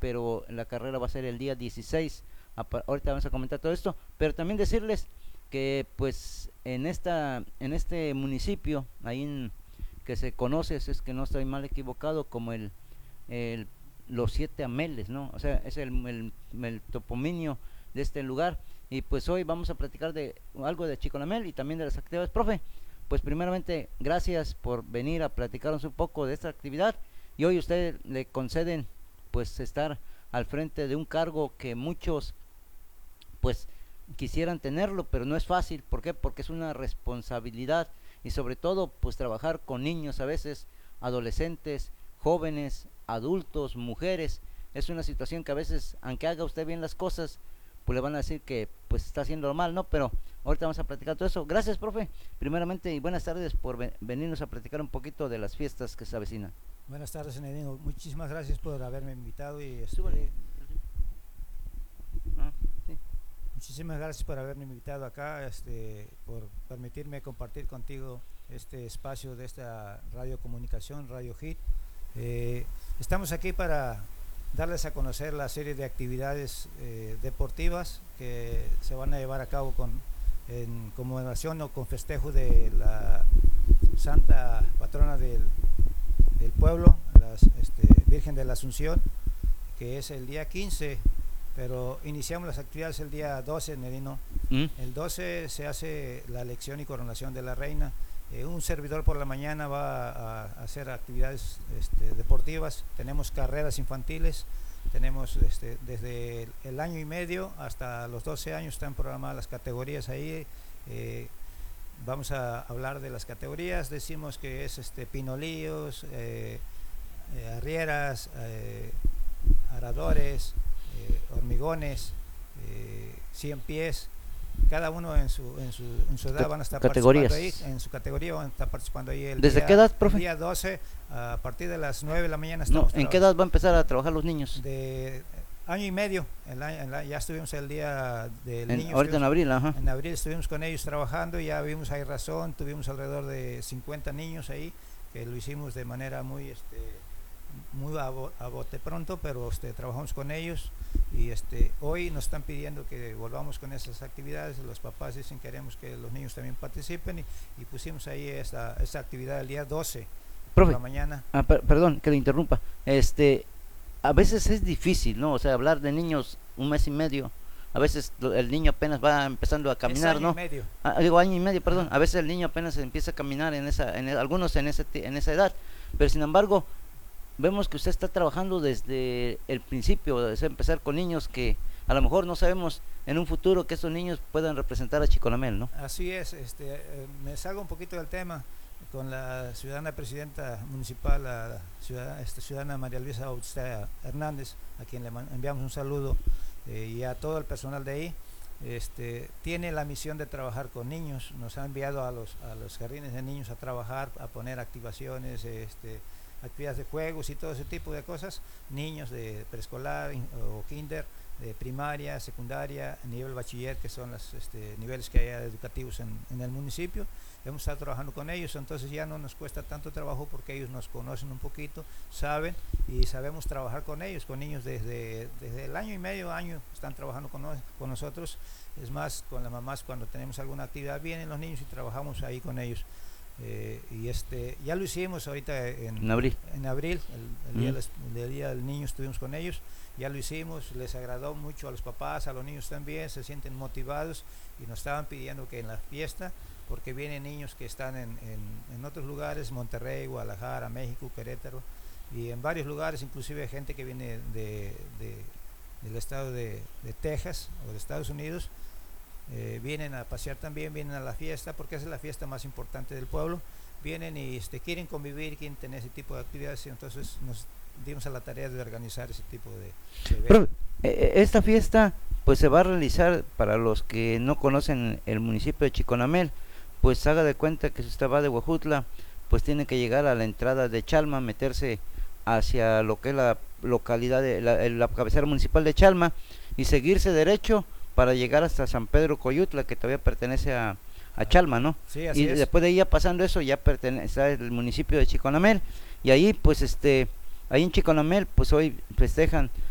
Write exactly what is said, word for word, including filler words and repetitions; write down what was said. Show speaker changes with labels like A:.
A: pero la carrera va a ser el día dieciséis. Ahorita vamos a comentar todo esto, pero también decirles que pues en esta en este municipio, ahí en, que se conoce, es que no estoy mal equivocado, como el, el los siete ameles, ¿no? O sea, es el, el, el topominio de este lugar. Y pues hoy vamos a platicar de algo de Chiconamel y también de las actividades. Profe, pues primeramente gracias por venir a platicarnos un poco de esta actividad, y hoy ustedes le conceden pues estar al frente de un cargo que muchos pues quisieran tenerlo, pero no es fácil. ¿Por qué? Porque es una responsabilidad, y sobre todo pues trabajar con niños, a veces adolescentes, jóvenes, adultos, mujeres. Es una situación que a veces, aunque haga usted bien las cosas, pues le van a decir que pues está haciendo mal, ¿no? Pero ahorita vamos a platicar todo eso. Gracias, profe, primeramente, y buenas tardes por ven venirnos a platicar un poquito de las fiestas que se avecinan.
B: Buenas tardes, Nedino. Muchísimas gracias por haberme invitado y este, ah, sí. muchísimas gracias por haberme invitado acá, este, por permitirme compartir contigo este espacio de esta radiocomunicación, Radio Hit. Eh, estamos aquí para darles a conocer la serie de actividades eh, deportivas que se van a llevar a cabo con, en conmemoración o con festejo de la Santa Patrona del, del pueblo, la este, Virgen de la Asunción, que es el día quince, pero iniciamos las actividades el día doce, Nerino. ¿Mm? El doce se hace la elección y coronación de la reina. Eh, un servidor por la mañana va a, a hacer actividades este, deportivas. Tenemos carreras infantiles, tenemos este, desde el año y medio hasta los doce años están programadas las categorías ahí. Eh, vamos a hablar de las categorías. Decimos que es este, pinolillos, eh, eh, arrieras, eh, aradores, eh, hormigones, eh, cien pies. Cada uno en su, en su, en su edad van a estar
A: categorías.
B: participando ahí, en su categoría van a estar participando ahí el
A: ¿Desde
B: día,
A: qué edad, profe?
B: El día doce, a partir de las nueve de la mañana
A: No,
B: estamos.
A: ¿en qué edad va a empezar a trabajar los niños?
B: De año y medio, el año, el, ya estuvimos el día del
A: en,
B: niño.
A: Ahorita en abril, ajá.
B: En abril estuvimos con ellos trabajando, ya vimos ahí razón, tuvimos alrededor de cincuenta niños ahí, que lo hicimos de manera muy... Este, muy a, bo, a bote pronto, pero este, trabajamos con ellos y este, hoy nos están pidiendo que volvamos con esas actividades. Los papás dicen que queremos que los niños también participen y, y pusimos ahí esta, esta actividad el día doce,
A: profe,
B: por la mañana.
A: Ah, per, perdón que le interrumpa, este, a veces es difícil, ¿no? O sea, hablar de niños un mes y medio, a veces el niño apenas va empezando a caminar,
B: es año
A: ¿no?
B: Y medio.
A: Ah, digo año y medio, perdón. A veces el niño apenas empieza a caminar en esa, en el, algunos en ese, en esa edad, pero sin embargo vemos que usted está trabajando desde el principio, desde empezar con niños que a lo mejor no sabemos en un futuro que estos niños puedan representar a Chiconamel, ¿no?
B: Así es, este, eh, me salgo un poquito del tema con la ciudadana presidenta municipal, la ciudadana, este, ciudadana María Luisa Bautista Hernández, a quien le enviamos un saludo, eh, y a todo el personal de ahí. Este, tiene la misión de trabajar con niños, nos ha enviado a los, a los jardines de niños a trabajar, a poner activaciones, este, actividades de juegos y todo ese tipo de cosas, niños de preescolar o kinder, de primaria, secundaria, nivel bachiller, que son los este, niveles que hay educativos en, en el municipio. Hemos estado trabajando con ellos, entonces ya no nos cuesta tanto trabajo porque ellos nos conocen un poquito, saben, y sabemos trabajar con ellos, con niños desde, desde el año y medio, año están trabajando con, con nosotros. Es más, con las mamás cuando tenemos alguna actividad vienen los niños y trabajamos ahí con ellos. Eh, y este ya lo hicimos ahorita en,
A: en abril,
B: en abril el, el, mm. día, les, el día del niño estuvimos con ellos, ya lo hicimos, les agradó mucho a los papás, a los niños también, se sienten motivados y nos estaban pidiendo que en la fiesta, porque vienen niños que están en, en, en otros lugares, Monterrey, Guadalajara, México, Querétaro y en varios lugares, inclusive gente que viene de, de, del estado de, de Texas o de Estados Unidos. Eh, vienen a pasear también, vienen a la fiesta porque esa es la fiesta más importante del pueblo, vienen y este, quieren convivir, quieren tener ese tipo de actividades, y entonces nos dimos a la tarea de organizar ese tipo de, de
A: Pero, eh, esta fiesta pues se va a realizar, para los que no conocen el municipio de Chiconamel, pues haga de cuenta que si usted va de Huejutla, pues tiene que llegar a la entrada de Chalma, meterse hacia lo que es la localidad de la, la cabecera municipal de Chalma y seguirse derecho para llegar hasta San Pedro Coyutla, que todavía pertenece a, a Chalma, ¿no?
B: Sí, así
A: y
B: es.
A: Después de ahí, ya pasando eso, ya pertenece al municipio de Chiconamel, y ahí pues este ahí en Chiconamel pues hoy festejan